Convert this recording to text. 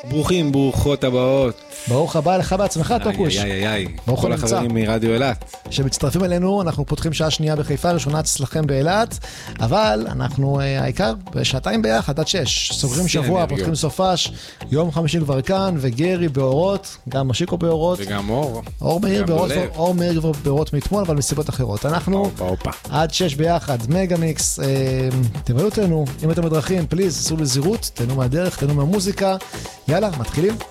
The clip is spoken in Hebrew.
ברוכים, ברוכות הבאות. ברוך הבא לך בעצמך, טוקוש. כל החברים מרדיו אילת. שמצטרפים אלינו, אנחנו פותחים שעה שנייה בחיפה, ראשונה אצלכם באילת, אבל אנחנו העיקר בשעתיים ביחד עד 6. סוגרים שבוע, פותחים סופש, יום חמישי כבר כאן, וגרי באורות, גם משיקו באורות. וגם אור. אור מאיר באורות, אור מאיר באורות מאתמול, אבל מסיבות אחרות. אנחנו עד 6 ביחד, מגה מיקס. תבלו אותנו, אם אתם בדרכים, פליז, עשו לזירות, תהנו מהדרך, תהנו מהמוזיקה. יאללה, מתחילים.